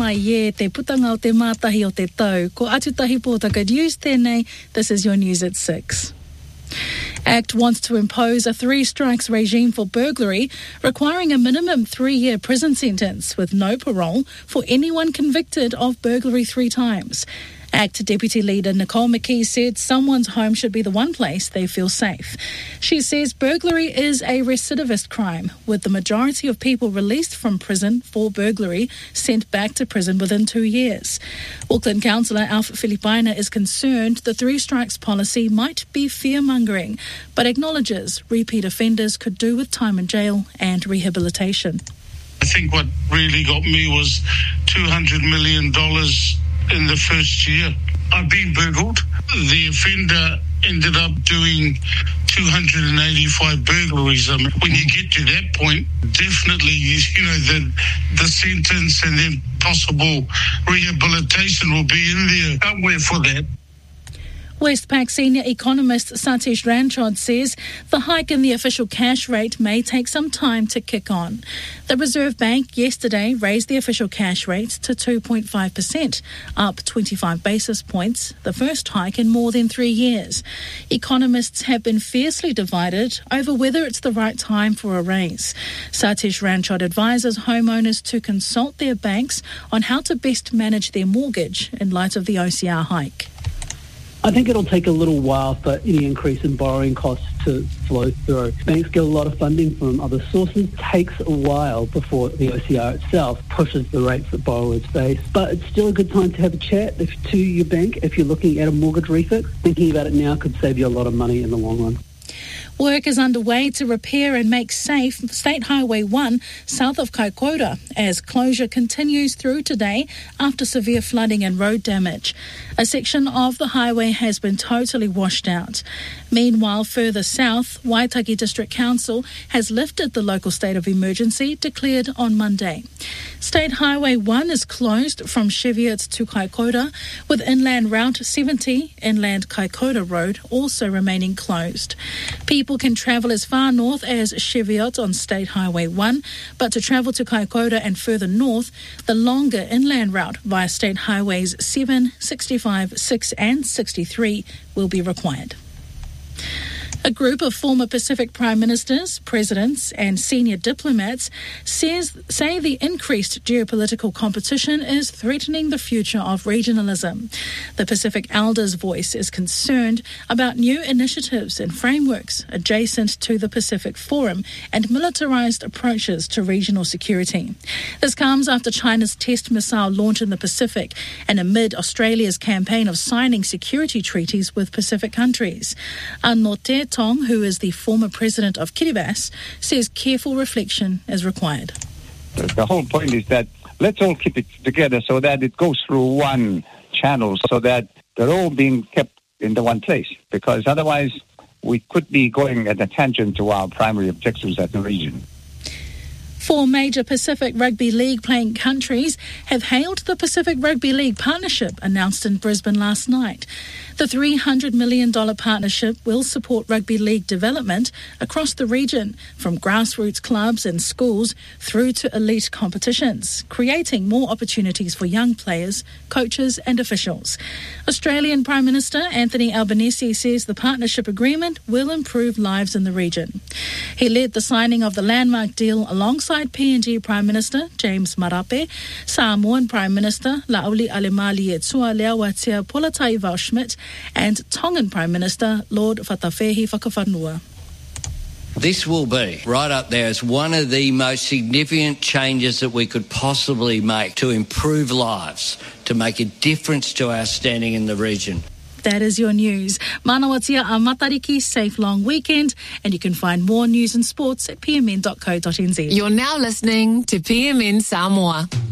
mai e te putanga o te mātahi o te tau. Ko Atutahi Pōtaka News tēnei, this is your news at 6. ACT wants to impose a 3 strikes regime for burglary, requiring a minimum 3-year prison sentence with no parole for anyone convicted of burglary 3 times. ACT Deputy Leader Nicole McKee said someone's home should be the one place they feel safe. She says burglary is a recidivist crime, with the majority of people released from prison for burglary sent back to prison within 2 years. Auckland Councillor Alf Filipaina is concerned the 3 strikes policy might be fear-mongering, but acknowledges repeat offenders could do with time in jail and rehabilitation. I think what really got me was $200 million in the first year. I've been burgled. The offender ended up doing 285 burglaries. I mean, when you get to that point, definitely, the sentence and then possible rehabilitation will be in there somewhere for that. Westpac senior economist Satish Ranchod says the hike in the official cash rate may take some time to kick on. The Reserve Bank yesterday raised the official cash rate to 2.5%, up 25 basis points, the first hike in more than 3 years. Economists have been fiercely divided over whether it's the right time for a raise. Satish Ranchod advises homeowners to consult their banks on how to best manage their mortgage in light of the OCR hike. I think it'll take a little while for any increase in borrowing costs to flow through. Banks get a lot of funding from other sources. It takes a while before the OCR itself pushes the rates that borrowers face. But it's still a good time to have a chat to your bank if you're looking at a mortgage refix. Thinking about it now could save you a lot of money in the long run. Work is underway to repair and make safe State Highway 1 south of Kaikoura as closure continues through today after severe flooding and road damage. A section of the highway has been totally washed out. Meanwhile, further south, Waitaki District Council has lifted the local state of emergency declared on Monday. State Highway 1 is closed from Cheviot to Kaikoura, with Inland Route 70, Inland Kaikoura Road, also remaining closed. People can travel as far north as Cheviot on State Highway 1, but to travel to Kaikoura and further north, the longer inland route via State Highways 7, 65, 6 and 63 will be required. A group of former Pacific Prime Ministers, presidents and senior diplomats say the increased geopolitical competition is threatening the future of regionalism. The Pacific Elders' Voice is concerned about new initiatives and frameworks adjacent to the Pacific Forum and militarized approaches to regional security. This comes after China's test missile launch in the Pacific and amid Australia's campaign of signing security treaties with Pacific countries. Anote Tong, who is the former president of Kiribati, says careful reflection is required. The whole point is that let's all keep it together so that it goes through one channel, so that they're all being kept in the one place, because otherwise we could be going at a tangent to our primary objectives at the region. 4 major Pacific Rugby League playing countries have hailed the Pacific Rugby League partnership announced in Brisbane last night. The $300 million partnership will support rugby league development across the region, from grassroots clubs and schools through to elite competitions, creating more opportunities for young players, coaches and officials. Australian Prime Minister Anthony Albanese says the partnership agreement will improve lives in the region. He led the signing of the landmark deal alongside PNG Prime Minister James Marape, Samoan Prime Minister Lauli Alemalietsua Leawatia Polatai Schmidt, and Tongan Prime Minister Lord Fatawhehi Whakawhanua. This will be right up there as one of the most significant changes that we could possibly make to improve lives, to make a difference to our standing in the region. That is your news. Manawatia a matariki, safe long weekend, and you can find more news and sports at pmn.co.nz. You're now listening to PMN Samoa.